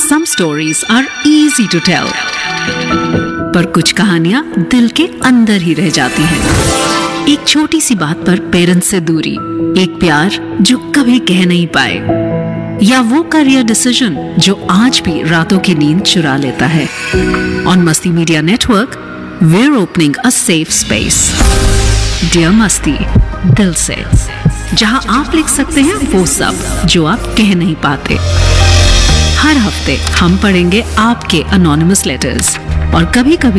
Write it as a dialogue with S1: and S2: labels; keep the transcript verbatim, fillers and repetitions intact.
S1: Some stories are easy to tell, पर कुछ कहानियां दिल के अंदर ही रह जाती हैं। एक छोटी सी बात पर पेरेंट्स से दूरी, एक प्यार जो कभी कह नहीं पाए, या वो करियर डिसीजन जो आज भी रातों की नींद चुरा लेता है। ऑन मस्ती media network, we're opening a safe space. Dear मस्ती, दिल से, जहां आप लिख सकते हैं वो सब जो आप कह नहीं पाते। हर हफ्ते हम पढ़ेंगे आपके अनोनिमस लेटर्स और कभी कभी